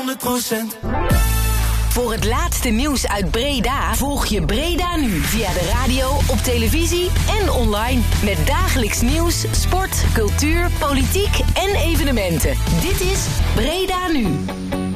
100%. Voor het laatste nieuws uit Breda volg je Breda Nu via de radio, op televisie en online. Met dagelijks nieuws, sport, cultuur, politiek en evenementen. Dit is Breda Nu.